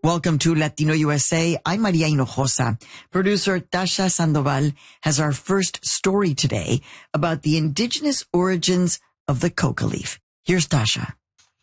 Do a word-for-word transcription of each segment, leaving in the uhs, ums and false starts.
Welcome to Latino U S A. I'm Maria Hinojosa. Producer Tasha Sandoval has our first story today about the indigenous origins of the coca leaf. Here's Tasha.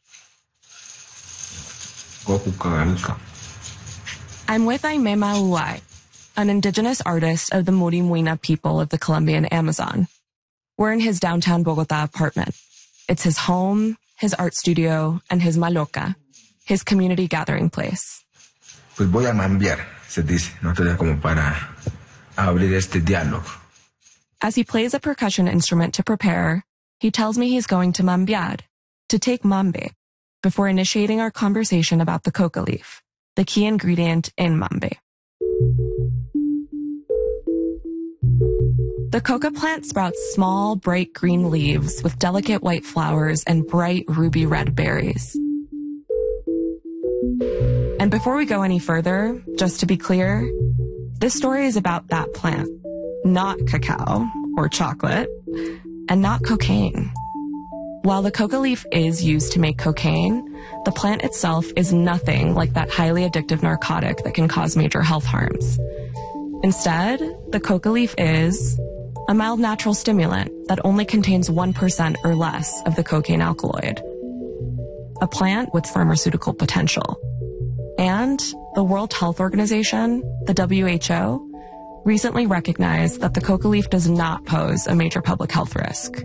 I'm with Aimema Uai, an indigenous artist of the Murimuina people of the Colombian Amazon. We're in his downtown Bogota apartment. It's his home, his art studio, and his maloca, his community gathering place. Pues voy a mambiar, se dice, no todavía como para abrir este diálogo. As he plays a percussion instrument to prepare, he tells me he's going to mambiar, to take mambe, before initiating our conversation about the coca leaf, the key ingredient in mambe. The coca plant sprouts small, bright green leaves with delicate white flowers and bright ruby red berries. And before we go any further, just to be clear, this story is about that plant, not cacao or chocolate, and not cocaine. While the coca leaf is used to make cocaine, the plant itself is nothing like that highly addictive narcotic that can cause major health harms. Instead, the coca leaf is a mild natural stimulant that only contains one percent or less of the cocaine alkaloid. A plant with pharmaceutical potential. And the World Health Organization, the W H O, recently recognized that the coca leaf does not pose a major public health risk.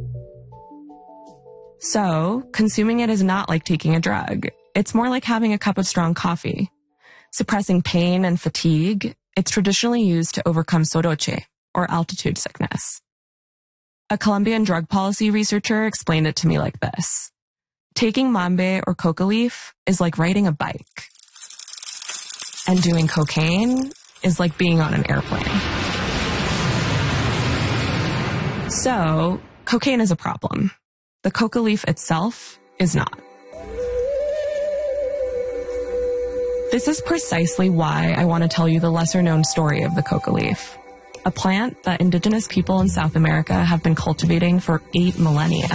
So, consuming it is not like taking a drug. It's more like having a cup of strong coffee. Suppressing pain and fatigue, it's traditionally used to overcome soroche, or altitude sickness. A Colombian drug policy researcher explained it to me like this. Taking mambe or coca leaf is like riding a bike. And doing cocaine is like being on an airplane. So, cocaine is a problem. The coca leaf itself is not. This is precisely why I want to tell you the lesser-known story of the coca leaf, a plant that indigenous people in South America have been cultivating for eight millennia.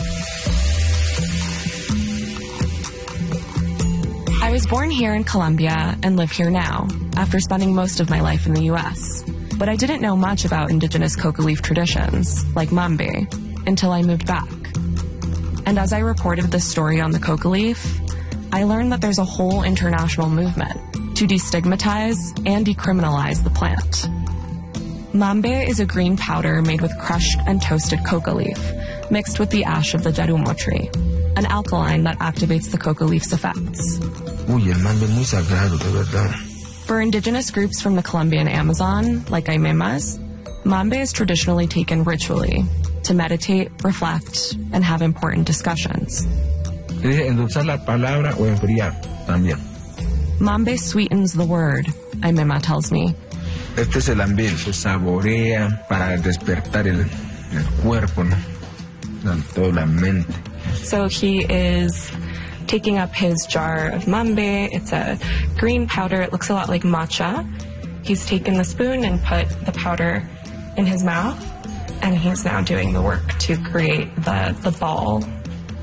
I was born here in Colombia and live here now, after spending most of my life in the U S. But I didn't know much about indigenous coca leaf traditions, like mambe, until I moved back. And as I reported this story on the coca leaf, I learned that there's a whole international movement to destigmatize and decriminalize the plant. Mambe is a green powder made with crushed and toasted coca leaf, mixed with the ash of the jarumo tree, an alkaline that activates the coca leaf's effects. Uy, el mambe muy sagrado, de verdad. For indigenous groups from the Colombian Amazon, like Aimemas, mambe is traditionally taken ritually to meditate, reflect, and have important discussions. Endulzar la palabra o enfriar también. Mambe sweetens the word, Aimema tells me. Este es el ambiente, se saborea para despertar el, el cuerpo, ¿no? Toda la mente. So he is taking up his jar of mambe. It's a green powder. It looks a lot like matcha. He's taken the spoon and put the powder in his mouth, and he's now doing the work to create the, the ball